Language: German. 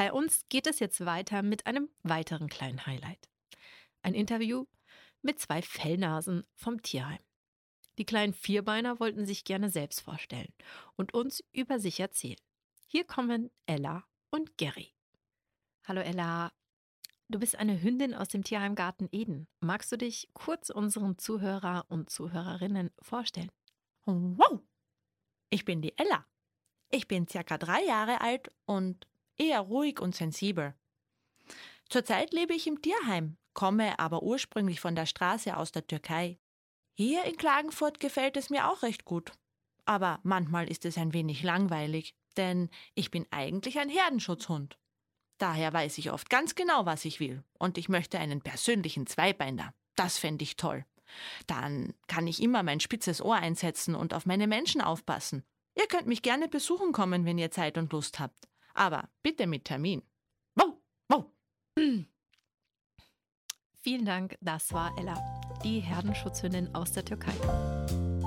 Bei uns geht es jetzt weiter mit einem weiteren kleinen Highlight. Ein Interview mit 2 Fellnasen vom Tierheim. Die kleinen Vierbeiner wollten sich gerne selbst vorstellen und uns über sich erzählen. Hier kommen Ella und Gary. Hallo Ella, du bist eine Hündin aus dem Tierheim Garten Eden. Magst du dich kurz unseren Zuhörer und Zuhörerinnen vorstellen? Wow, ich bin die Ella. Ich bin circa 3 Jahre alt und eher ruhig und sensibel. Zurzeit lebe ich im Tierheim, komme aber ursprünglich von der Straße aus der Türkei. Hier in Klagenfurt gefällt es mir auch recht gut. Aber manchmal ist es ein wenig langweilig, denn ich bin eigentlich ein Herdenschutzhund. Daher weiß ich oft ganz genau, was ich will. Und ich möchte einen persönlichen Zweibeiner. Das fände ich toll. Dann kann ich immer mein spitzes Ohr einsetzen und auf meine Menschen aufpassen. Ihr könnt mich gerne besuchen kommen, wenn ihr Zeit und Lust habt. Aber bitte mit Termin. Wow, wow. Vielen Dank, das war Ella, die Herdenschutzhündin aus der Türkei.